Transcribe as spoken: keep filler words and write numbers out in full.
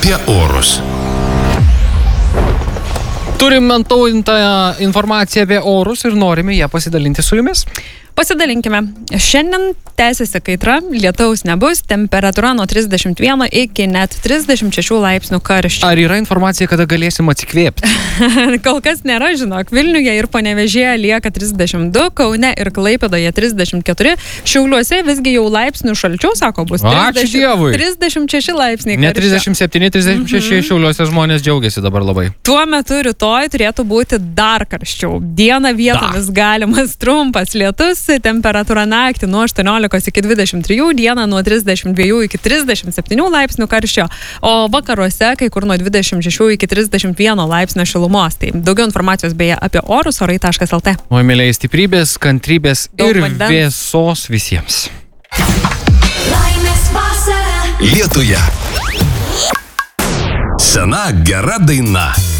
apie orus. Turim atnaujintą informaciją apie orus ir norime ją pasidalinti su jumis. Pasidalinkime. Šiandien tęsiasi kaitra, lietaus nebus, temperatūra nuo trisdešimt vieno iki net trisdešimt šešių laipsnių karščio. Ar yra informacija, kada galėsim atsikvėpti? Kol kas nėra, žinok, Vilniuje ir Panevėžyje lieka trisdešimt du, Kaune ir Klaipėdoje trisdešimt keturi, Šiauliuose visgi jau laipsnių šalčiau, sako, bus Ačiū Dievui. trisdešimt šeši laipsniai karščio. Ne trisdešimt septyni, trisdešimt šeši, mhm. Šiauliuose žmonės džiaugiasi dabar labai. Tuo metu rytoj turėtų būti dar karščiau. Dieną vietomis da. Galimas trumpas lietus, temperatūra naktį nuo aštuoniolikos iki dvidešimt trijų, dieną nuo trisdešimt dviejų iki trisdešimt septynių laipsnių karščio, o vakaruose kai kur nuo dvidešimt šešių iki trisdešimt vieno laipsnio šilumos. Tai daugiau informacijos beje apie orus orai taškas lt. O mėlyje stiprybės, kantrybės Daug ir vandens. vėsos visiems. Laimės vasara Lietuje. Sena gera daina.